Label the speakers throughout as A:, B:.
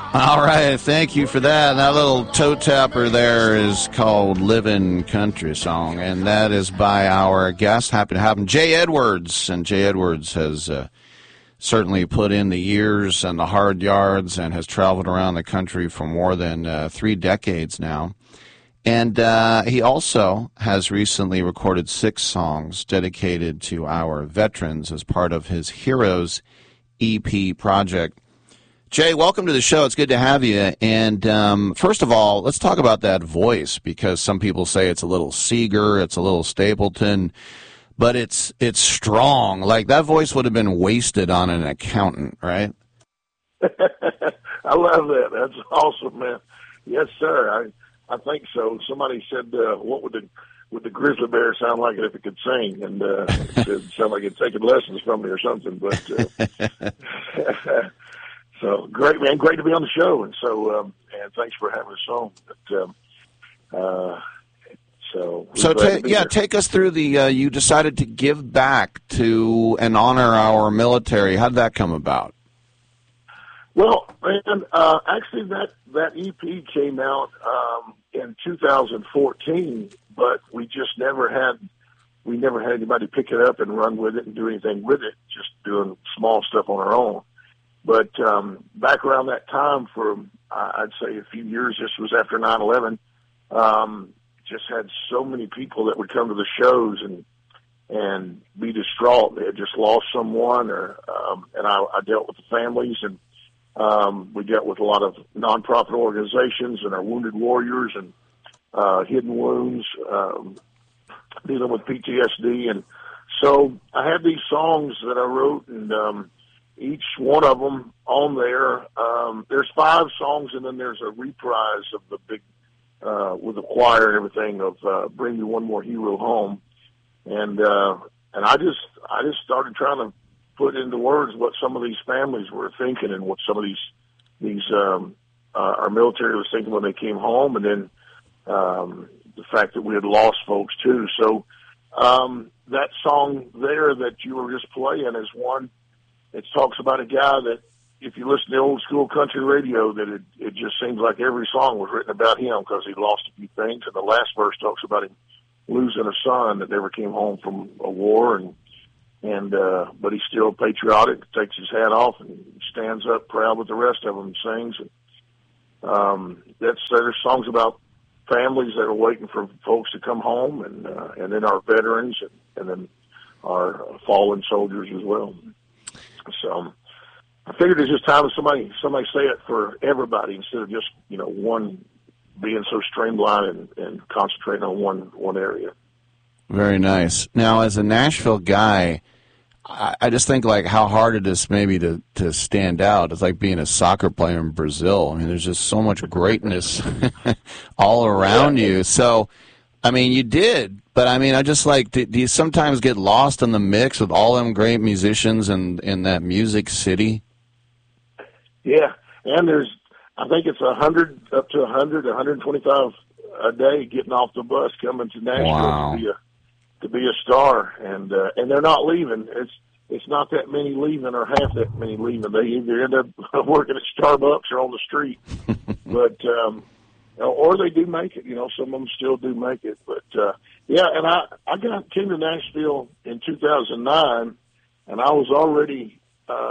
A: All right, thank you for that. That little toe tapper there is called Livin' Country Song, and that is by our guest, happy to have him, Jay Edwards. And Jay Edwards has certainly put in the years and the hard yards and has traveled around the country for more than 3 decades now. And he also has recently recorded 6 songs dedicated to our veterans as part of his Heroes EP project. Jay, welcome to the show. It's good to have you. And first of all, let's talk about that voice, because some people say it's a little Seeger, it's a little Stapleton, but it's strong. Like, that voice would have been wasted on an accountant, right?
B: I love that. That's awesome, man. Yes, sir. I think so. Somebody said, what would the grizzly bear sound like if it could sing? And it said, sound like it's taking lessons from me or something. But so great, man. Great to be on the show. And so, and thanks for having us on. But,
A: take us through the, you decided to give back to and honor our military. How did that come about?
B: Well, man, actually that EP came out, in 2014, but we never had anybody pick it up and run with it and do anything with it, just doing small stuff on our own. But back around that time, for I'd say a few years, this was after 9/11, just had so many people that would come to the shows and be distraught. They had just lost someone, and I dealt with the families, and we dealt with a lot of nonprofit organizations and our wounded warriors and hidden wounds, dealing with PTSD. And so I had these songs that I wrote, and each one of them on there, there's 5 songs, and then there's a reprise of the big, with the choir and everything, of Bring Me One More Hero Home. And I just started trying to put into words what some of these families were thinking and what some of these our military was thinking when they came home, and then the fact that we had lost folks too. So that song there that you were just playing is one. It talks about a guy that, if you listen to old school country radio, that it just seems like every song was written about him because he lost a few things. And the last verse talks about him losing a son that never came home from a war, but he's still patriotic, takes his hat off and stands up proud with the rest of them and sings. And there's songs about families that are waiting for folks to come home, and then our veterans, and then our fallen soldiers as well. So I figured it's just time that somebody say it for everybody instead of just, one being so streamlined and concentrating on one area.
A: Very nice. Now, as a Nashville guy, I just think, like, how hard it is maybe to stand out. It's like being a soccer player in Brazil. I mean, there's just so much greatness all around you. So, I mean, you did, but I mean, I just like, do you sometimes get lost in the mix with all them great musicians and in that music city? Yeah,
B: and I think it's 100 up to 125 a day getting off the bus coming to Nashville.
A: Wow.
B: to be a star, and they're not leaving. It's not that many leaving or half that many leaving. They either end up working at Starbucks or on the street, but or they do make it. Some of them still do make it. But and I came to Nashville in 2009, and I was already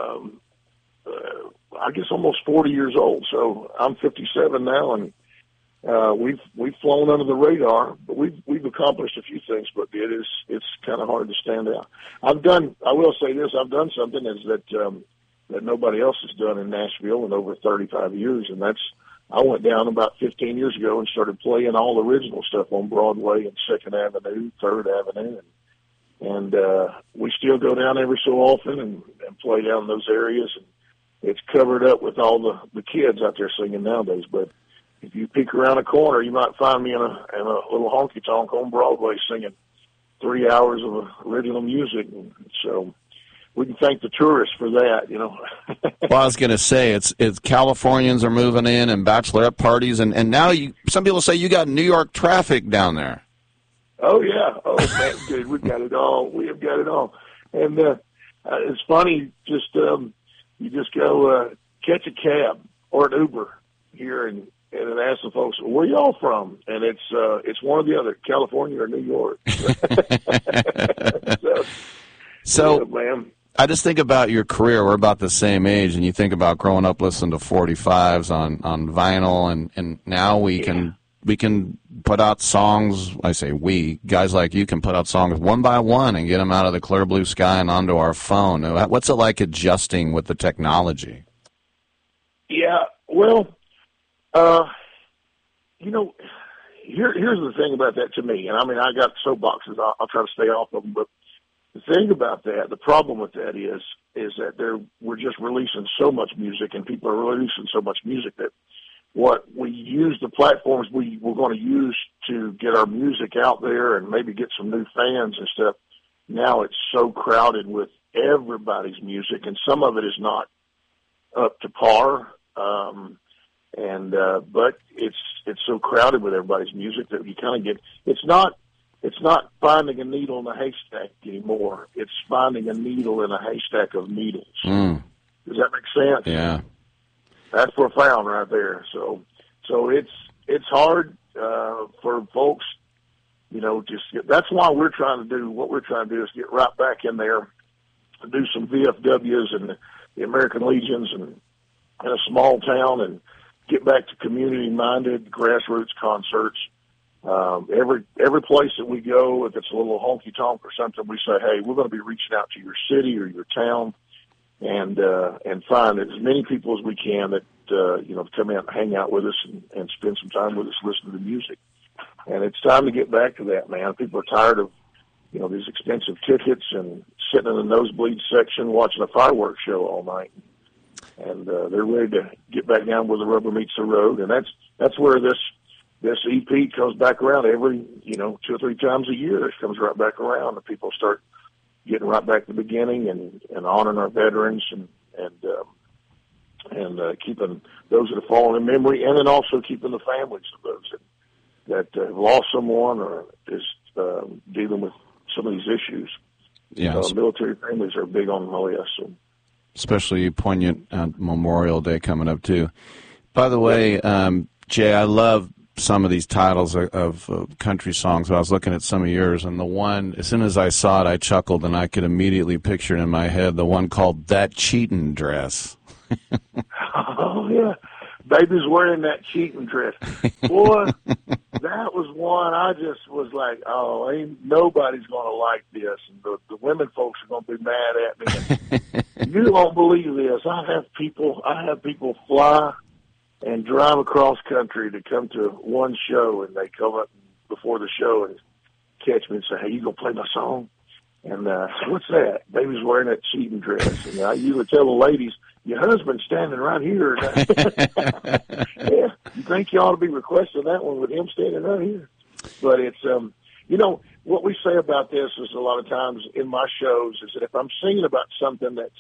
B: I guess almost 40 years old. So I'm 57 now, and we've flown under the radar, but we've accomplished a few things. But it's kind of hard to stand out. I will say this: I've done something that nobody else has done in Nashville in over 35 years, and that's, I went down about 15 years ago and started playing all the original stuff on Broadway and 2nd Avenue, 3rd Avenue, and we still go down every so often and play down in those areas. And it's covered up with all the kids out there singing nowadays, but if you peek around a corner, you might find me in a little honky-tonk on Broadway singing 3 hours of original music. And so we can thank the tourists for that,
A: Well, I was going to say, it's Californians are moving in and bachelorette parties, and now some people say you got New York traffic down there.
B: Oh, yeah. Oh, man, dude, we've got it all. We have got it all. And it's funny, you just go catch a cab or an Uber here and ask the folks, where y'all from? And it's one or the other, California or New York.
A: So
B: yeah, man.
A: I just think about your career. We're about the same age, and you think about growing up listening to 45s on vinyl, and now we can put out songs. I say we, guys like you can put out songs one by one and get them out of the clear blue sky and onto our phone. What's it like adjusting with the technology?
B: Yeah, well, here's the thing about that to me, and I mean, I got soapboxes. I'll try to stay off of them, but the thing about that, the problem with that is that we're just releasing so much music, and people are releasing so much music that what we use the platforms we're going to use to get our music out there and maybe get some new fans and stuff. Now it's so crowded with everybody's music, and some of it is not up to par. But it's so crowded with everybody's music that you kind of get. It's not finding a needle in a haystack anymore. It's finding a needle in a haystack of needles.
A: Mm.
B: Does that make sense?
A: Yeah.
B: That's profound right there. So it's hard for folks, that's why we're trying to do what we're trying to do is get right back in there, do some VFWs and the American Legions and in a small town and get back to community-minded grassroots concerts. Every place that we go, if it's a little honky-tonk or something, we say, hey, we're going to be reaching out to your city or your town and find as many people as we can that, come out and hang out with us and spend some time with us listening to music. And it's time to get back to that, man. People are tired of, these expensive tickets and sitting in the nosebleed section watching a fireworks show all night. And they're ready to get back down where the rubber meets the road. And that's where this EP comes back around every, 2 or 3 times a year. It comes right back around, and people start getting right back to the beginning and honoring our veterans and keeping those that have fallen in memory, and then also keeping the families of those that have lost someone or is dealing with some of these issues.
A: Yeah,
B: military families are big on the list. So.
A: Especially poignant Memorial Day coming up too. By the way, Jay, I love some of these titles of country songs. I was looking at some of yours, and the one, as soon as I saw it, I chuckled, and I could immediately picture it in my head, the one called That Cheatin' Dress.
B: Oh, yeah. Baby's wearing that cheating dress. Boy, that was one I just was like, oh, ain't nobody's going to like this. And the women folks are going to be mad at me. You won't believe this. I have people fly and drive across country to come to one show, and they come up before the show and catch me and say, hey, you going to play my song? And I said, what's that? Baby's wearing that cheating dress. And I usually tell the ladies, your husband's standing right here. Yeah, you think you ought to be requesting that one with him standing right here? But it's, what we say about this is a lot of times in my shows is that if I'm singing about something that's,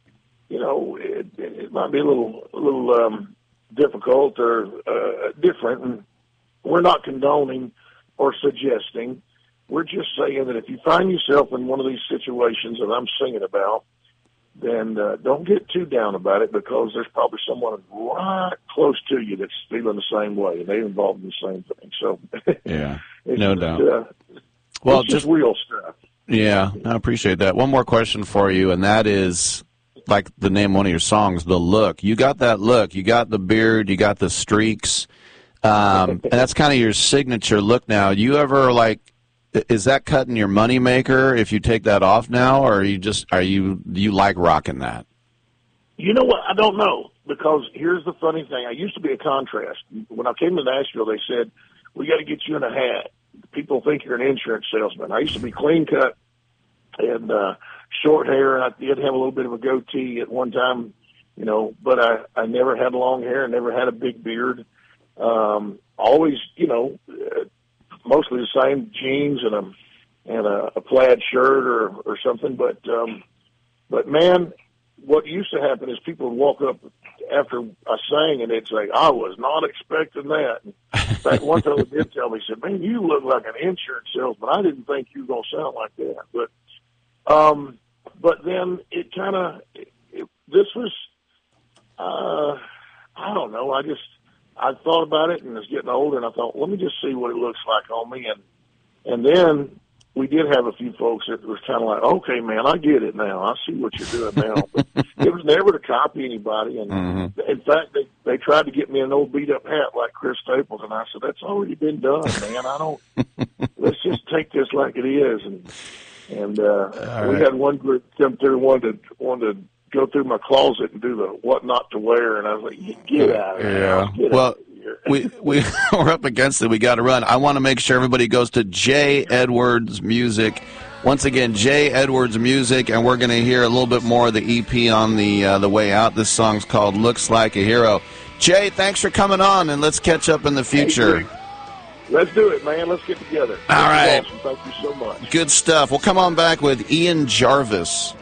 B: it might be a little difficult or different, and we're not condoning or suggesting. We're just saying that if you find yourself in one of these situations that I'm singing about, then don't get too down about it, because there's probably someone right close to you that's feeling the same way, and they're involved in the same thing. So,
A: yeah, no doubt. Well,
B: it's just real stuff.
A: Yeah, I appreciate that. One more question for you, and that is, like the name of one of your songs, The Look. You got that look. You got the beard. You got the streaks. And that's kind of your signature look now. Is that cutting your money maker if you take that off now, or do you like rocking that?
B: You know what? I don't know, because here's the funny thing. I used to be a contrast. When I came to Nashville, they said, we got to get you in a hat. People think you're an insurance salesman. I used to be clean cut and short hair. I did have a little bit of a goatee at one time, but I never had long hair. I never had a big beard. Always, mostly the same jeans and a plaid shirt or something. But man, what used to happen is people would walk up after I sang and they'd say, I was not expecting that. In fact, one fellow did tell me, he said, man, you look like an insurance salesman. I didn't think you were going to sound like that. But then it kind of, this was, I don't know. I thought about it and was getting older, and I thought, let me just see what it looks like on me. And then we did have a few folks that was kind of like, okay, man, I get it now. I see what you're doing now. But it was never to copy anybody. And in fact, they tried to get me an old beat up hat like Chris Staples, and I said, that's already been done, man. Let's just take this like it is. And we had one group come through, wanted to go through my closet and do the what not to wear, and I was like, get out of here.
A: Well, we're up against it. We got to run. I want to make sure everybody goes to Jay Edwards Music. Once again, Jay Edwards Music, and we're going to hear a little bit more of the EP on the way out. This song's called Looks Like a Hero. Jay, thanks for coming on, and let's catch up in the future.
B: Hey, let's do it, man. Let's get together.
A: All right.
B: Awesome. Thank you so much.
A: Good stuff. We'll come on back with Ian Jarvis.